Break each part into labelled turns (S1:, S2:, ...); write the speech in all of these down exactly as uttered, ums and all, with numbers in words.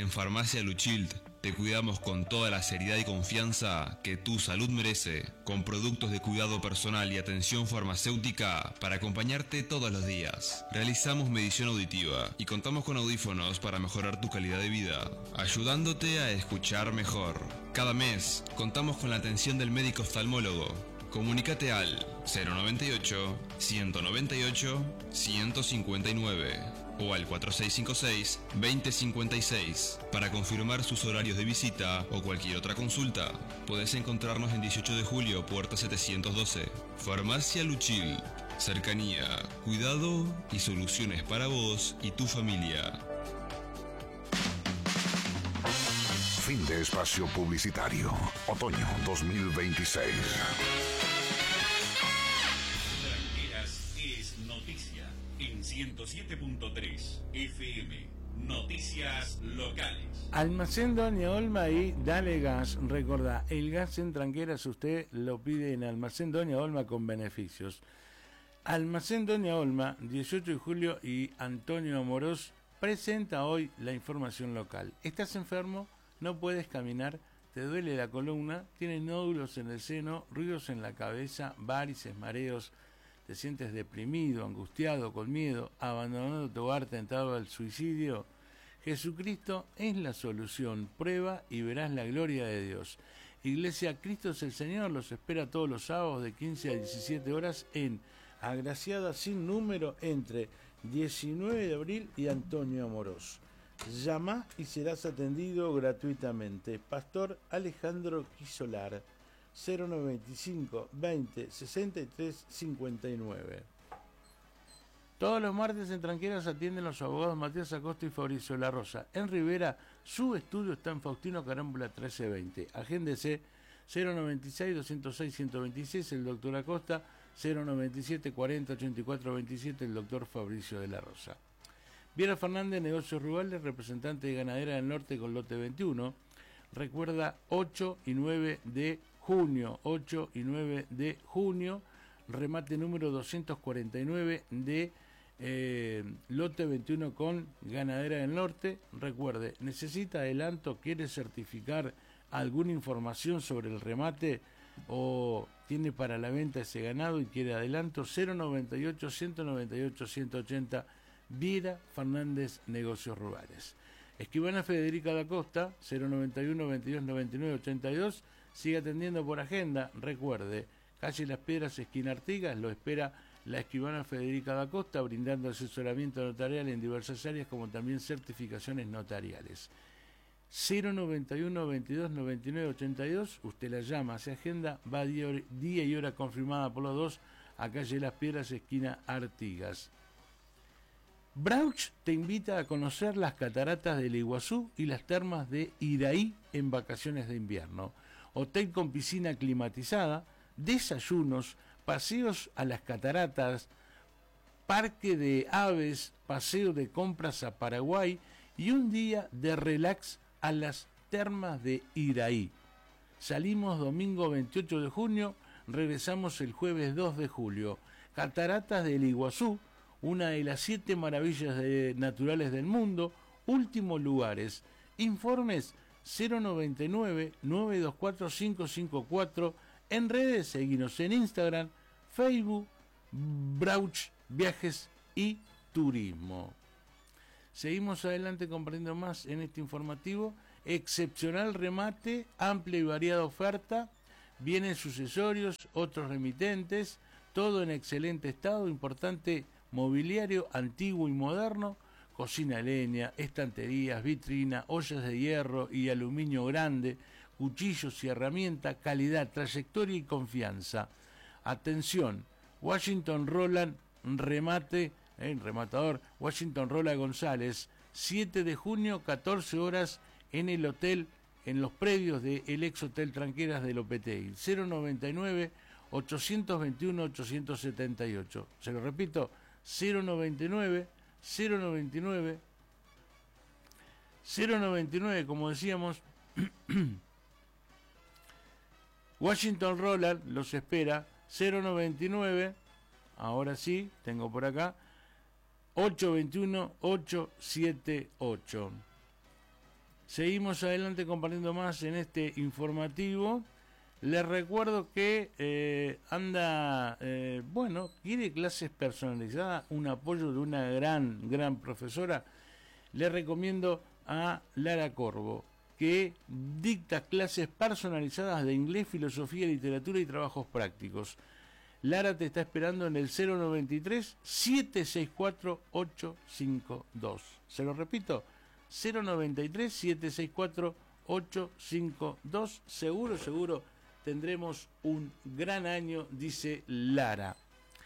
S1: En Farmacia Luchild te cuidamos con toda la seriedad y confianza que tu salud merece, con productos de cuidado personal y atención farmacéutica para acompañarte todos los días. Realizamos medición auditiva y contamos con audífonos para mejorar tu calidad de vida, ayudándote a escuchar mejor. Cada mes contamos con la atención del médico oftalmólogo. Comunícate al cero noventa y ocho, ciento noventa y ocho, ciento cincuenta y nueve o al cuatro seis cinco seis, veinte cincuenta y seis para confirmar sus horarios de visita o cualquier otra consulta. Podés encontrarnos en dieciocho de julio, puerta setecientos doce. Farmacia Luchil. Cercanía, cuidado y soluciones para vos y tu familia.
S2: Fin de espacio publicitario. Otoño dos mil veintiséis.
S3: Tranqueras es noticia en ciento siete punto tres F M. Noticias locales.
S4: Almacén Doña Olma y Dale Gas. Recordá, el gas en Tranqueras usted lo pide en Almacén Doña Olma con beneficios. Almacén Doña Olma, dieciocho de julio y Antonio Amorós presenta hoy la información local. ¿Estás enfermo? ¿No puedes caminar? ¿Te duele la columna? ¿Tienes nódulos en el seno? ¿Ruidos en la cabeza? ¿Varices, mareos? ¿Te sientes deprimido, angustiado, con miedo, abandonando tu hogar, tentado al suicidio? Jesucristo es la solución. Prueba y verás la gloria de Dios. Iglesia Cristo es el Señor los espera todos los sábados de quince a diecisiete horas en Agraciada Sin Número entre diecinueve de abril y Antonio Amorós. Llama y serás atendido gratuitamente. Pastor Alejandro Quisolar, cero noventa y cinco, veinte, sesenta y tres, cincuenta y nueve. Todos los martes en Tranqueras atienden los abogados Matías Acosta y Fabricio La Rosa. En Rivera, su estudio está en Faustino Carámbula trece veinte. Agéndese cero noventa y seis, doscientos seis, ciento veintiséis, el doctor Acosta, cero noventa y siete, cuarenta, ochenta y cuatro, veintisiete, el doctor Fabricio de la Rosa. Viera Fernández, Negocios Rurales, representante de Ganadera del Norte con lote veintiuno. Recuerda ocho y nueve de junio, ocho y nueve de junio, remate número doscientos cuarenta y nueve de eh, lote veintiuno con Ganadera del Norte. Recuerde, necesita adelanto, quiere certificar alguna información sobre el remate o tiene para la venta ese ganado y quiere adelanto, cero noventa y ocho, ciento noventa y ocho, ciento ochenta, Viera Fernández, Negocios Rurales. Escribana Federica da Costa, cero noventa y uno, veintidós, noventa y nueve, ochenta y dos, sigue atendiendo por agenda. Recuerde, calle Las Piedras, esquina Artigas, lo espera la escribana Federica da Costa, brindando asesoramiento notarial en diversas áreas, como también certificaciones notariales. cero noventa y uno, veintidós, noventa y nueve, ochenta y dos, usted la llama, se agenda, va día, día y hora confirmada por los dos, a calle Las Piedras, esquina Artigas. Brauch te invita a conocer las cataratas del Iguazú y las termas de Iraí en vacaciones de invierno. Hotel con piscina climatizada, desayunos, paseos a las cataratas, parque de aves, paseo de compras a Paraguay y un día de relax a las termas de Iraí. Salimos domingo veintiocho de junio, regresamos el jueves dos de julio. Cataratas del Iguazú, una de las siete maravillas de, naturales del mundo, últimos lugares. Informes cero noventa y nueve, nueve dos cuatro, cinco cinco cuatro. En redes, seguinos en Instagram, Facebook, Brauch Viajes y Turismo. Seguimos adelante compartiendo más en este informativo. Excepcional remate, amplia y variada oferta, bienes sucesorios, otros remitentes, todo en excelente estado, importante mobiliario antiguo y moderno, cocina a leña, estanterías, vitrina, ollas de hierro y aluminio grande, cuchillos y herramientas, calidad, trayectoria y confianza. Atención, Washington Roland remate, eh, rematador, Washington Roland González, siete de junio, catorce horas en el hotel, en los predios del ex Hotel Tranqueras de Lopetegui, cero noventa y nueve, ochocientos veintiuno, ochocientos setenta y ocho. Se lo repito, cero noventa y nueve, cero noventa y nueve, cero noventa y nueve, como decíamos, Washington Roland los espera, cero noventa y nueve, ahora sí, tengo por acá, ochocientos veintiuno, ochocientos setenta y ocho. Seguimos adelante compartiendo más en este informativo. Les recuerdo que eh, anda, eh, bueno, quiere clases personalizadas, un apoyo de una gran, gran profesora. Le recomiendo a Lara Corvo, que dicta clases personalizadas de inglés, filosofía, literatura y trabajos prácticos. Lara te está esperando en el cero noventa y tres, siete seis cuatro, ocho cinco dos. Se lo repito, cero noventa y tres, siete seis cuatro, ocho cinco dos. Seguro, seguro tendremos un gran año, dice Lara.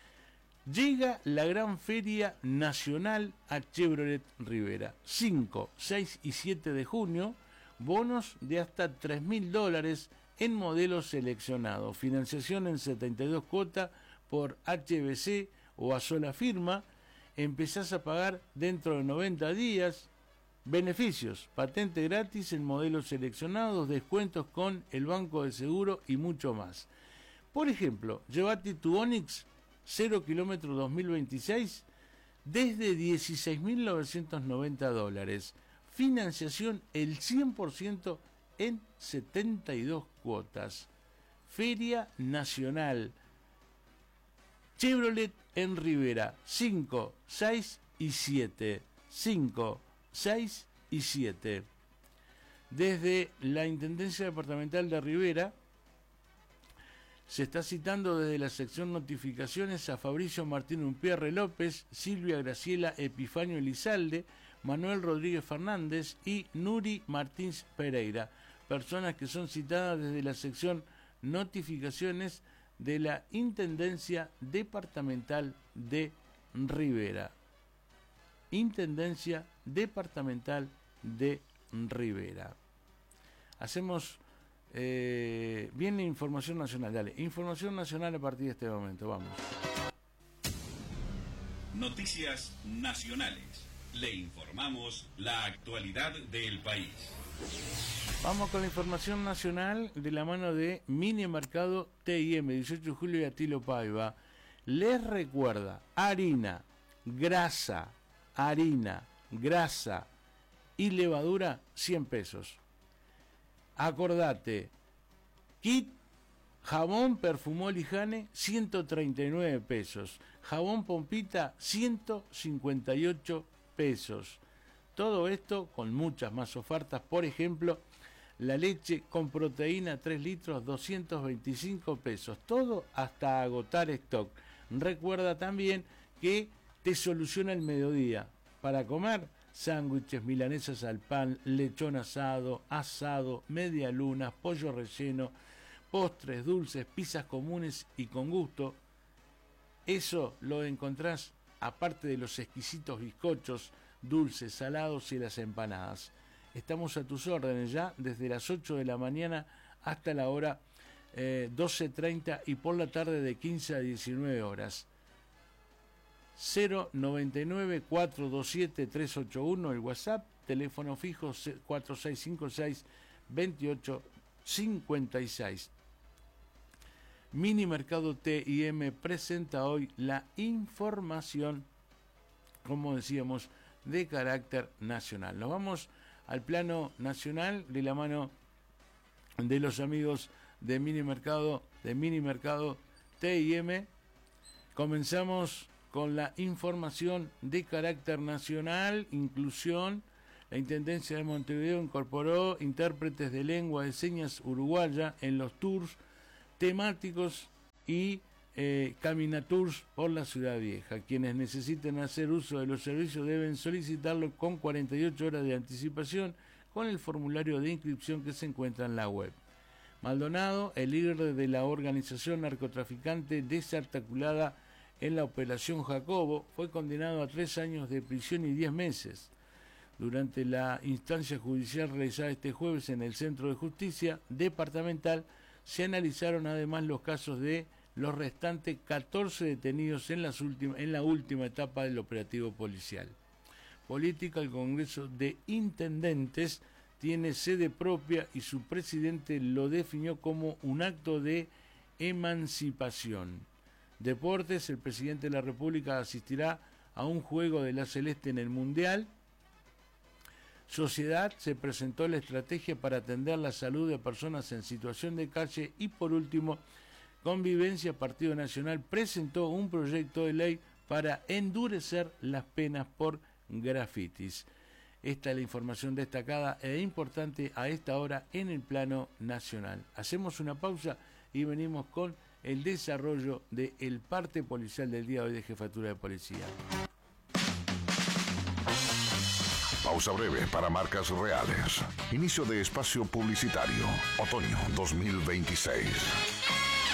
S4: Llega la gran feria nacional a Chevrolet Rivera. cinco, seis y siete de junio, bonos de hasta tres mil dólares en modelos seleccionados. Financiación en setenta y dos cuotas por H B C o a sola firma. Empezás a pagar dentro de noventa días. Beneficios: patente gratis en modelos seleccionados, descuentos con el banco de seguro y mucho más. Por ejemplo, llévate tu Onix cero kilómetros dos mil veintiséis desde dieciséis mil novecientos noventa dólares. Financiación el cien por ciento en setenta y dos cuotas. Feria Nacional Chevrolet en Rivera, cinco, seis y siete. cinco, seis y siete. Desde la Intendencia Departamental de Rivera se está citando desde la sección notificaciones a Fabricio Martín Unpierre López, Silvia Graciela Epifanio Elizalde, Manuel Rodríguez Fernández y Nuri Martins Pereira, personas que son citadas desde la sección notificaciones de la Intendencia Departamental de Rivera. Intendencia Departamental de Rivera. Hacemos eh, bien la información nacional. Dale, información nacional a partir de este momento. Vamos.
S3: Noticias nacionales. Le informamos la actualidad del país.
S4: Vamos con la información nacional de la mano de Mini Mercado T I M, dieciocho de julio y Atilo Paiva. Les recuerda, harina, grasa, harina, grasa y levadura, cien pesos. Acordate, kit jabón Perfumol y Jane, ciento treinta y nueve pesos. Jabón Pompita, ciento cincuenta y ocho pesos. Todo esto con muchas más ofertas. Por ejemplo, la leche con proteína tres litros, doscientos veinticinco pesos. Todo hasta agotar stock. Recuerda también que te soluciona el mediodía. Para comer, sándwiches, milanesas al pan, lechón asado, asado, media luna, pollo relleno, postres, dulces, pizzas comunes y con gusto. Eso lo encontrás aparte de los exquisitos bizcochos, dulces, salados y las empanadas. Estamos a tus órdenes ya desde las ocho de la mañana hasta la hora eh, doce treinta y por la tarde de quince a diecinueve horas. cero noventa y nueve, cuatrocientos veintisiete, trescientos ochenta y uno el WhatsApp, teléfono fijo cuatro seis cinco seis, veintiocho cincuenta y seis. Mini Mercado T I M presenta hoy la información, como decíamos, de carácter nacional. Nos vamos al plano nacional de la mano de los amigos de Mini Mercado, de Mini Mercado T I M. Comenzamos con la información de carácter nacional, inclusión. La Intendencia de Montevideo incorporó intérpretes de lengua de señas uruguaya en los tours temáticos y eh, caminatours por la Ciudad Vieja. Quienes necesiten hacer uso de los servicios deben solicitarlo con cuarenta y ocho horas de anticipación con el formulario de inscripción que se encuentra en la web. Maldonado, el líder de la organización narcotraficante desarticulada en la Operación Jacobo, fue condenado a tres años de prisión y diez meses. Durante la instancia judicial realizada este jueves en el Centro de Justicia Departamental, se analizaron además los casos de los restantes catorce detenidos en, las últimas, en la última etapa del operativo policial. Política, el Congreso de Intendentes tiene sede propia y su presidente lo definió como un acto de emancipación. Deportes, el presidente de la República asistirá a un juego de la Celeste en el Mundial. sociedad se presentó la estrategia para atender la salud de personas en situación de calle y por último, Convivencia Partido Nacional presentó un proyecto de ley para endurecer las penas por grafitis. Esta es la información destacada e importante a esta hora en el plano nacional. Hacemos una pausa y venimos con el desarrollo del parte policial del día de hoy de Jefatura de Policía.
S2: Pausa breve para marcas reales. Inicio de espacio publicitario. Otoño dos mil veintiséis.